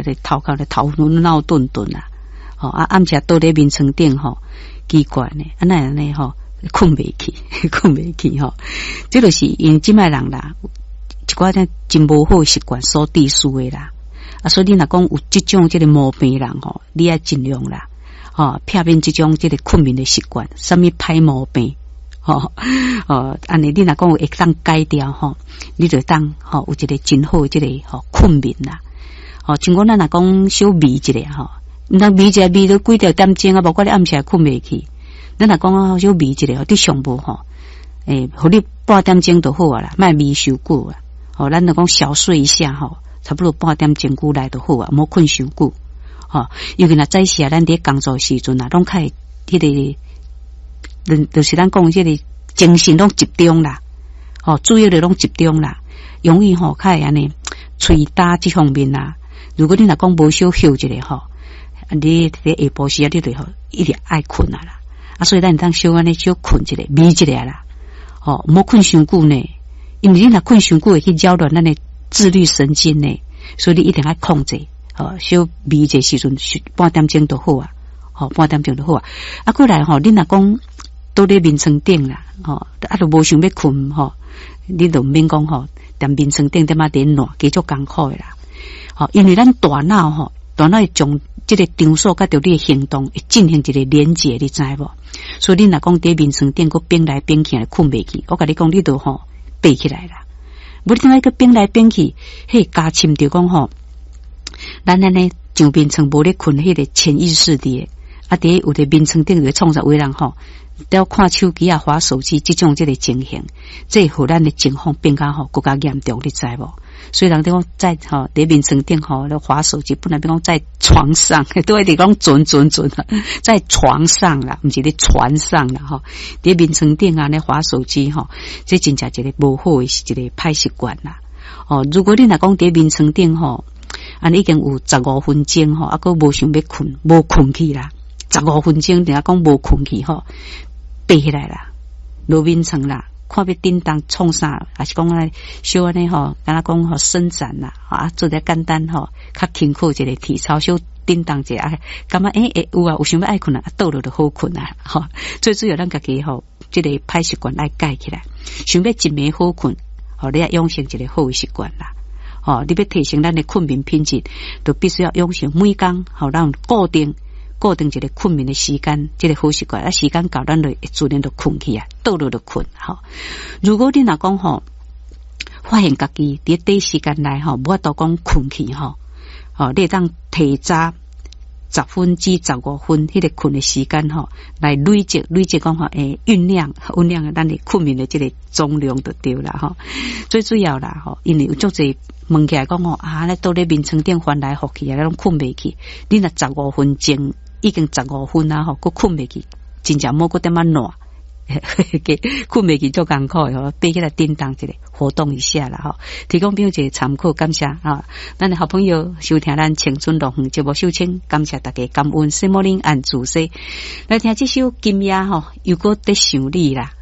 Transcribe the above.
咧头壳咧头脑顿顿啦，暗时倒咧眠床顶奇怪呢，那样呢困袂去，困袂去这就是因即卖人啦，一寡咧真无好习惯所致使的啦。所以你若讲有即种这个毛病人你要尽量啦，避免即种这个困眠的习惯，什么歹毛病。安尼你若讲有会当改掉你就当有一个真好这个困眠啦。像我咱若讲小眯一下那眯一下眯到几条点钟啊，无怪你暗时困袂去。咱若讲小眯一下你上无互你半点钟就好啊啦，莫眯伤久啊。咱若讲小睡一下差不多半点钟久来就好啊，莫困伤久。尤其若早时咱伫工作时阵拢较会迄个，就是咱讲这个精神拢集中啦，注意力拢集中啦，容易较会安尼喙焦这方面啦。如果你若讲无小休一下你伫下晡时你就一定爱困啦。所以咱当小安尼小困一下，眯一下啦。莫困伤久呢，因为你若困伤久会去扰乱咱的自律神经呢，所以你一定要控制。小眯一下时阵半点钟就好啊，半点钟就好啊。过来你若讲倒咧眠床顶啦，就无想要困你就免讲踮眠床顶点啊点暖，继续艰苦的啦。因为咱大脑会将这个场所甲着你的行动会进行一个连结，你知无？所以你若讲伫眠床顶，佮变来变去，困袂去。我甲你讲，你就爬起来啦。无你点解佮变来变去？迄加深着讲咱安尼上眠床无咧困，迄个潜意识伫伫有的眠床顶就创造为人要看手机啊、滑手机这种这个情形，这互咱的情况变较更加严重，你知无？所以人哋讲在伫眠床顶咧滑手机，本来比讲在床上，都会讲准在床上啦，毋是伫船上啦伫眠床顶咧滑手机这真正一个无好的一个歹习惯啦。如果你若讲伫眠床顶已经有15分钟还佫无想要困，无困去啦，15分钟人家讲无困去爬起来啦，落眠床啦。看要叮当创啥，还是讲小安尼敢若讲伸展啦，做得简单较辛苦一个体操，小叮当一下，感觉有想要爱困倒落就好困最主要咱家己这个歹习惯爱改起来，想要一暝好困，你要养成一个好的习惯啦。你要提升咱的困眠品质，就必须要养成每工咱固定一个困眠的时间，这个好习惯。时间到，咱就自然就困去啊，倒落就困。如果你若讲发现家己伫短时间内无法度讲困去你会当提早10分至15分，迄个困的时间来累积讲酝酿咱的困眠的这个总量就对啦最主要啦因为有足侪问起来讲那倒咧眠床顶翻来覆去那种困袂去，你若15分钟已经15分啊佫困袂去，真正莫佫点仔暖困袂去足艰苦的爬起来叮当一个活动一下啦提供朋友一个参考，感谢咱的好朋友收听咱青春乐园节目收听，感谢大家，感恩圣母灵按主说来听这首金夜又搁在想你啦。